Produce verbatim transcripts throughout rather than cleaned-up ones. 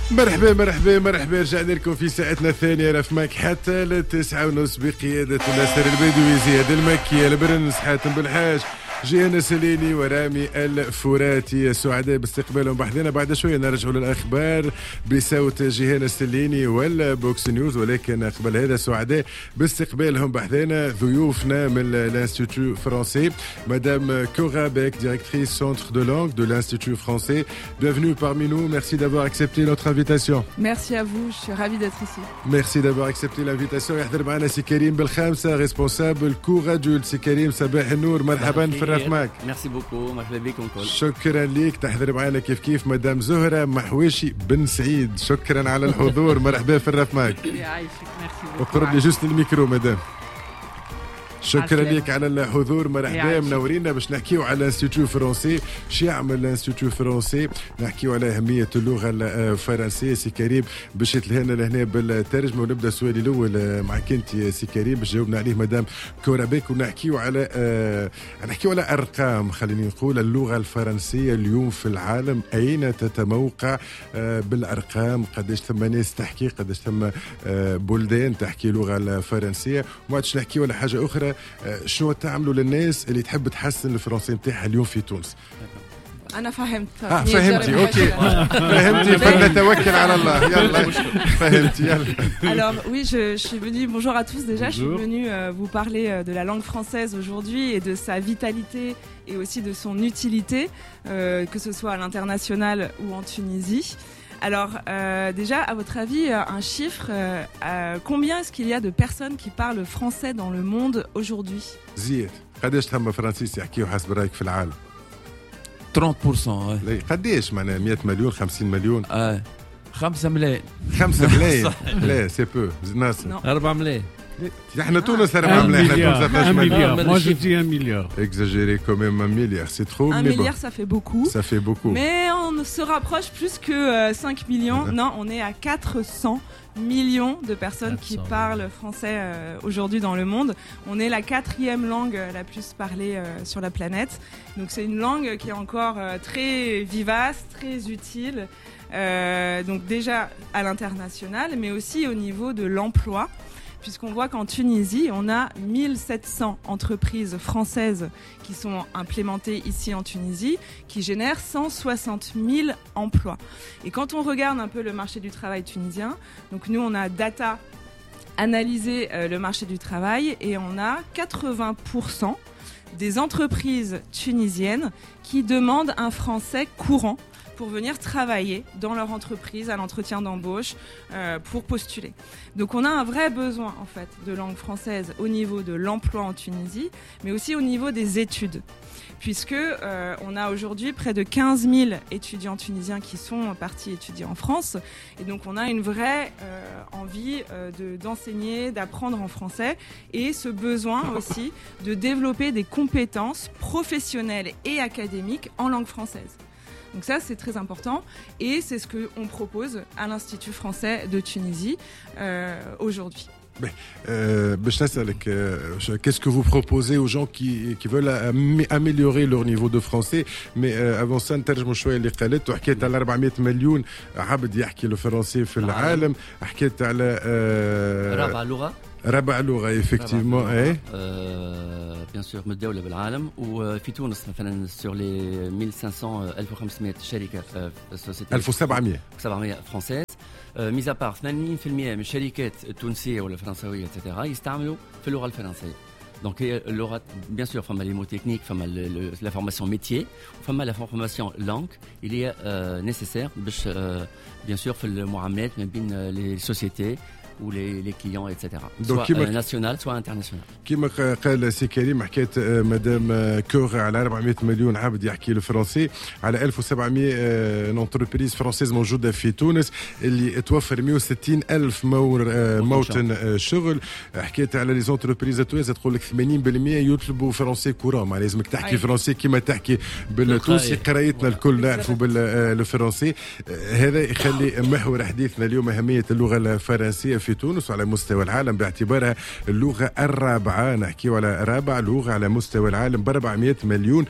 مرحبا مرحبا مرحبا رجعنا لكم في ساعتنا الثانية راه في ماك حتى للتسعة ونص بقيادة ناصر البدوي زياد المكي البرنس حاتم بالحاج جيهان سليني ورامي الفراتي سعداء باستقبالهم بحذنا. بعد شوية نرجعوا للأخبار بصوت جيهان السليني ولا بوكس نيوز، ولكن قبل هذا سعداء باستقبالهم بحذنا ضيوفنا من l'Institut français Madame Cora Beck, directrice centre de langue de l'Institut français. Bienvenue parmi nous, merci d'avoir accepté notre invitation. Merci à vous, je suis ravie d'être ici. Merci d'avoir accepté l'invitation. يحضر معنا سي كريم بالخامسة responsable كوراجول. سي كريم صباح النور، مرحبا في معك. ميرسي بوكو، مرحبا بكم الكل. شكرا ليك. تحضر معنا كيف كيف مدام زهرة محوشي بن سعيد، شكرا على الحضور. مرحبا في الرف معك. يعيشك، ميرسي بوكو. اقرب لي جوست الميكرو مدام. شكرا لك على الحضور. مرحبا منورينا باش نحكيو على الانستيتو فرونسي. شو يعمل الانستيتو فرونسي؟ نحكيو على اهميه اللغه الفرنسيه. سي كريم باش تلهينا لهنا بالترجمه، ونبدا سؤالي الاول معك انت سي كريم باش جاوبنا عليه مدام كورابيك، ونحكيو على آه نحكيو على ارقام. خليني نقول اللغه الفرنسيه اليوم في العالم اين تتموقع آه بالارقام؟ قداش ثم ناس تحكي، قداش ثم آه بلدان تحكي اللغه الفرنسيه؟ وما عادش نحكيو على حاجه اخرى، شنو تعملوا للناس اللي تحب تحسن الفرنسي نتاعها اليوم في تونس؟ أنا فهمت. آه فهمتي أوكي فهمتي فلنتوكل على الله. يلا فهمتي يلا. Alors oui, je, je suis venue. Bonjour à tous déjà. Bonjour. Je suis venue euh, vous parler euh, de la langue française aujourd'hui et de sa vitalité et aussi de son utilité, euh, que ce soit à l'international ou en Tunisie. Alors euh, déjà, à votre avis, un chiffre, euh, euh, combien est-ce qu'il y a de personnes qui parlent français dans le monde aujourd'hui? زياد قداش تهم فرنسيس يحكيو حسب رايك في العالم؟ ثلاثين بالمئة. لا قداش معناها مئة مليون خمسين مليون؟ اه خمسة ملايين. خمسة ملايين لا سي بو ناصر. أربعة ملايين. احنا تونس أربعة ملايين. un milliard. Moi je dis un milliard. Exagéré quand même, un milliard, c'est trop. Un milliard, bon. Ça fait beaucoup. Ça fait beaucoup. Mais on se rapproche plus que euh, cinq millions. Ouais. Non, on est à quatre cents millions de personnes qui parlent français euh, aujourd'hui dans le monde. On est la quatrième langue la plus parlée euh, sur la planète. Donc c'est une langue qui est encore euh, très vivace, très utile. Euh, donc déjà à l'international, mais aussi au niveau de l'emploi. Puisqu'on voit qu'en Tunisie, on a mille sept cents entreprises françaises qui sont implémentées ici en Tunisie, qui génèrent cent soixante mille emplois. Et quand on regarde un peu le marché du travail tunisien, donc nous on a data analysé euh, le marché du travail et on a quatre-vingts pour cent des entreprises tunisiennes qui demandent un français courant pour venir travailler dans leur entreprise à l'entretien d'embauche euh, pour postuler. Donc on a un vrai besoin en fait de langue française au niveau de l'emploi en Tunisie, mais aussi au niveau des études, puisque euh, on a aujourd'hui près de quinze mille étudiants tunisiens qui sont partis étudier en France, et donc on a une vraie euh, envie euh, de, d'enseigner, d'apprendre en français, et ce besoin aussi de développer des compétences professionnelles et académiques en langue française. Donc ça, c'est très important et c'est ce qu'on propose à l'Institut français de Tunisie euh, aujourd'hui. Euh, euh, qu'est-ce que vous proposez aux gens qui, qui veulent améliorer leur niveau de français? Mais euh, avant ça نترجموا شويه اللي قالته. حكيت على أربعمائة مليون عبد يحكي الفرنسي في العالم. حكيت على آه رابع لغه رابع لغه effectivement اي بيان سور متداوله بالعالم. وفي تونس مثلا سور لي mille cinq cents ألف وخمسمائة شركه سوسيتي ألف وسبعمية سبعمائة فرنسيز. ميز ابار ثمانين بالمئة من الشركات التونسيه ولا الفرنسويه اتسيتيرا يستعملوا في اللغه الفرنسيه. دونك اللغه بيان سور فما لي مو تكنيك، فما لا فورماسيون ميتيي، وفما لا فورماسيون لانغ اللي هي نيسيسير باش بيان سور في المعاملات ما بين لي سوسيتي ou les, les clients, et cetera. Donc, soit euh, national, soit international. كما قال سي كريم حكيت مدام كور على أربعمائة مليون عبد يحكي الفرنسي، على ألف وسبعمائة انتربريز فرنسيز موجوده في تونس اللي توفر مئة وستين ألف موطن شغل. حكيت على لي زونتربريز التونسيه تقول لك ثمانين بالمئة يطلبوا فرنسي كورون، ما لازمك تحكي فرنسي كما تحكي بالتونسي. قرايتنا الكل نعرفوا بالفرنسي. هذا يخلي محور حديثنا اليوم اهميه اللغه الفرنسيه في في تونس وعلى مستوى العالم باعتبارها اللغة الرابعة. نحكي على رابع لغة على مستوى العالم ب أربعمائة مليون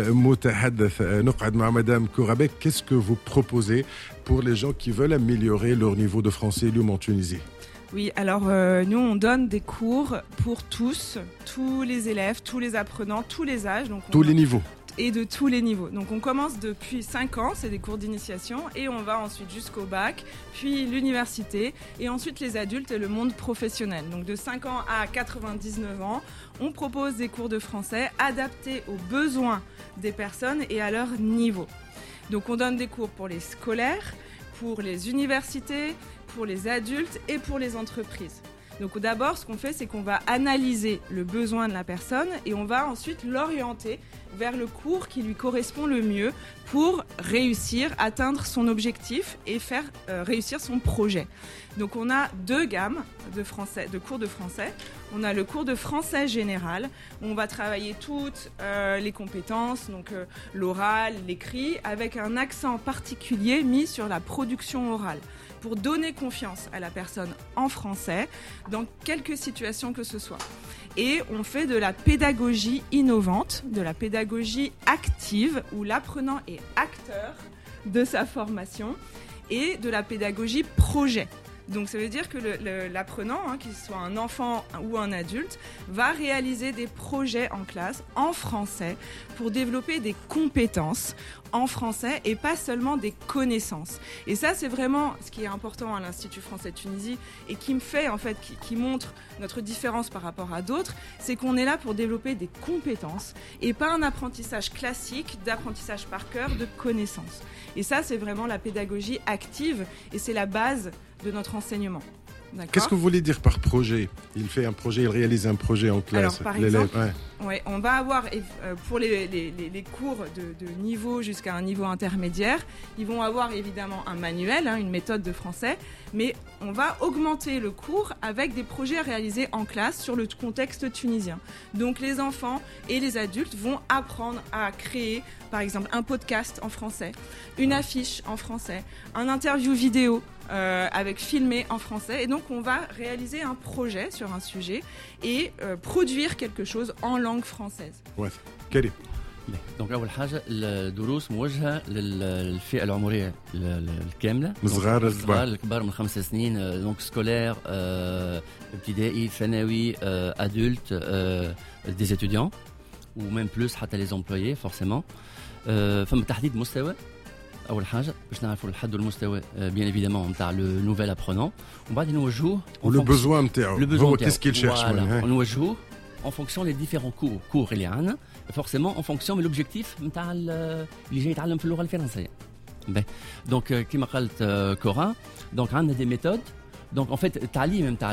متحدث. نقعد مع مدام كورابيك. Qu'est-ce que vous proposez pour les gens qui veulent améliorer leur niveau de français en Tunisie? Oui, alors euh, nous on donne des cours pour tous, tous les élèves, tous les apprenants, tous les âges. Donc tous on... les niveaux. Et de tous les niveaux. Donc on commence depuis cinq ans, c'est des cours d'initiation, et on va ensuite jusqu'au bac, puis l'université, et ensuite les adultes et le monde professionnel. Donc de cinq ans à quatre-vingt-dix-neuf ans, on propose des cours de français adaptés aux besoins des personnes et à leur niveau. Donc on donne des cours pour les scolaires, pour les universités, pour les adultes et pour les entreprises. Donc d'abord, ce qu'on fait, c'est qu'on va analyser le besoin de la personne et on va ensuite l'orienter vers le cours qui lui correspond le mieux pour réussir, atteindre son objectif et faire euh, réussir son projet. Donc on a deux gammes de, français, de cours de français. On a le cours de français général, où on va travailler toutes euh, les compétences, donc euh, l'oral, l'écrit, avec un accent particulier mis sur la production orale, pour donner confiance à la personne en français dans quelque situation que ce soit. Et on fait de la pédagogie innovante, de la pédagogie active, où l'apprenant est acteur de sa formation, et de la pédagogie projet. Donc ça veut dire que le, le, l'apprenant, hein, qu'il soit un enfant ou un adulte, va réaliser des projets en classe en français pour développer des compétences en français et pas seulement des connaissances. Et ça, c'est vraiment ce qui est important à l'Institut français de Tunisie et qui me fait, en fait, qui, qui montre notre différence par rapport à d'autres, c'est qu'on est là pour développer des compétences et pas un apprentissage classique d'apprentissage par cœur de connaissances. Et ça, c'est vraiment la pédagogie active et c'est la base de notre enseignement. D'accord. Qu'est-ce que vous voulez dire par projet? Il fait un projet, il réalise un projet en classe. Alors, par exemple, ouais. Ouais, on va avoir, euh, pour les, les, les cours de, de niveau jusqu'à un niveau intermédiaire, ils vont avoir évidemment un manuel, hein, une méthode de français, mais on va augmenter le cours avec des projets réalisés en classe sur le contexte tunisien. Donc les enfants et les adultes vont apprendre à créer, par exemple, un podcast en français, une affiche en français, un interview vidéo euh, avec filmé en français. Et donc on va réaliser un projet sur un sujet et euh, produire quelque chose en langue française. Ouais. Karim. دونك اول حاجه الدروس موجهه للفئه العمريه الكامله، الصغار الكبار الكبار من خمس سنين، دونك سكولير، ابتدائي، ثانوي، ادولت، دي ستوديون وميم بلوس حتى لي امبلويي فورسيمون. فما تحديد مستوى اول حاجه باش نعرفوا الحد والمستوى بيان ايفيدامون نتاع لو نوفيل ابرونون، ومن بعد نوجهوه ولو بوزوان نتاعو هو كيسكي يشيرش نوجهوه en fonction les différents cours cours اللي عندنا forcément en fonction من l'objectif نتاع اللي جاي يتعلم في اللغه الفرنسيه. دونك كيما قالت كورا، دونك عندنا دي ميثود. دونك en fait التعليم نتاع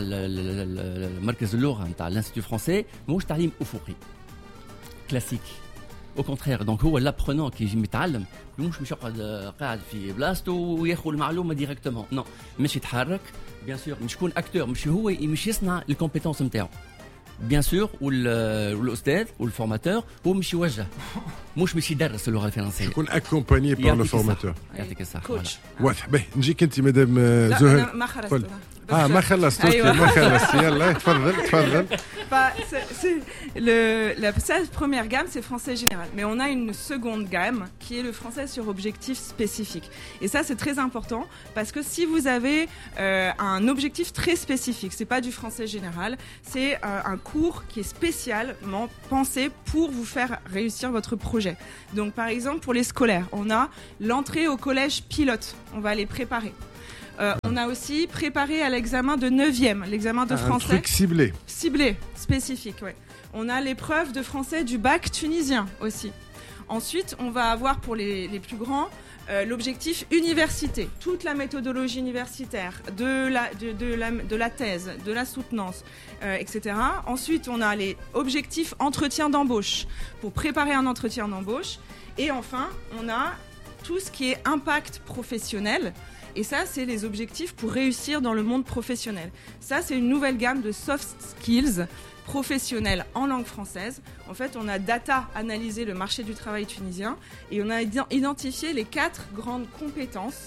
مركز اللغه نتاع الانستيتو فرونسي ماهوش تعليم افقي كلاسيك، au contraire. دونك هو لابرونون كي يجي يتعلم مش مش يقعد قاعد في بلاصته وياخذ المعلومه ديريكتومون، نو مش يتحرك بيان سور، مش يكون اكتور، مش هو مش يصنع الكومبيتونس نتاعو بيان سور، والاستاذ والفورماتور هو مش يوجه، مش مش يدرس اللغه الفرنسيه، يكون اكومباني بار لو فورماتور. يعطيك الصحه. كوتش. واضح. باهي نجيك انت مدام زهير. ما خرجت. اه ما خلصت. أيوة. ما خلصت. يلا تفضل تفضل. C'est le, la première gamme, c'est français général. Mais on a une seconde gamme qui est le français sur objectif spécifique. Et ça, c'est très important parce que si vous avez euh, un objectif très spécifique, c'est pas du français général, c'est euh, un cours qui est spécialement pensé pour vous faire réussir votre projet. Donc, par exemple, pour les scolaires, on a l'entrée au collège pilote. On va les préparer. Euh, on a aussi préparé à l'examen de neuvième, l'examen de un français. Un truc ciblé. Ciblé, spécifique, ouais. On a l'épreuve de français du bac tunisien aussi. Ensuite, on va avoir pour les, les plus grands euh, l'objectif université, toute la méthodologie universitaire, de la, de, de la, de la thèse, de la soutenance, euh, et cetera. Ensuite, on a les objectifs entretien d'embauche, pour préparer un entretien d'embauche. Et enfin, on a tout ce qui est impact professionnel. Et ça, c'est les objectifs pour réussir dans le monde professionnel. Ça, c'est une nouvelle gamme de soft skills professionnels en langue française. En fait, on a data analysé le marché du travail tunisien et on a identifié les quatre grandes compétences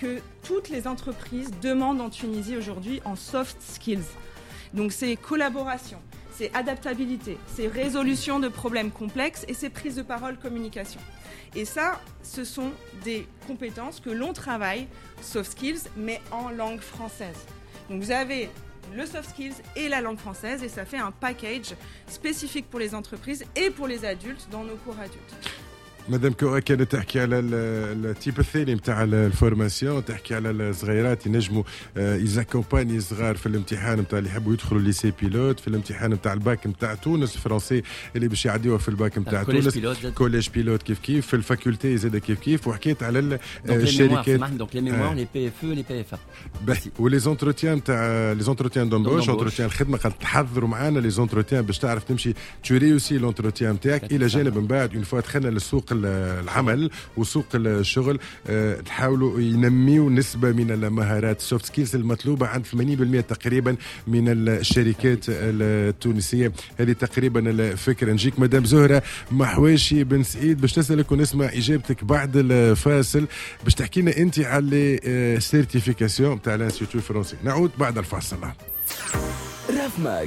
que toutes les entreprises demandent en Tunisie aujourd'hui en soft skills. Donc c'est collaboration, c'est adaptabilité, c'est résolution de problèmes complexes et c'est prise de parole, communication. Et ça, ce sont des compétences que l'on travaille, soft skills, mais en langue française. Donc vous avez le soft skills et la langue française et ça fait un package spécifique pour les entreprises et pour les adultes dans nos cours adultes. مدام كوره كانت تحكي على التيب الثاني نتاع الفورماسيون، تحكي على الصغيرات ينجموا يزاكومباني صغار في الامتحان نتاع اللي يحبوا يدخلوا ليسي بيلوت، في الامتحان نتاع الباك نتاع تونس الفرنسي اللي باش يعديوها في الباك نتاع تونس، كوليج بيلوت كيف كيف، في الفاكولتي زاد كيف كيف، وحكيت على الشركات دونك لي ميموار لي بي اف او لي بي اف ا ولي زونتروتيان نتاع لي زونتروتيان دومبوش، انتروتيان الخدمه، قال تحضروا معنا لي زونتروتيان باش تعرف تمشي توريوسي لونتروتيان نتاعك، الى جانب من بعد اون فوا دخلنا للسوق العمل وسوق الشغل تحاولوا ينميوا نسبة من المهارات السوفت سكيلز المطلوبة عند ثمانين بالمئة تقريبا من الشركات التونسية. هذه تقريبا الفكرة. نجيك مدام زهرة محواشي بن سعيد باش نسألك ونسمع إجابتك بعد الفاصل، باش تحكي لنا أنت على السيرتيفيكاسيون تاع الانستيتيو الفرنسي. نعود بعد الفاصل. راف ماج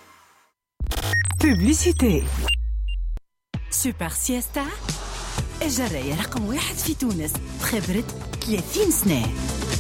بوبليسيتي. سوبر سيستا الجراية رقم واحد في تونس بخبرة ثلاثين سنة.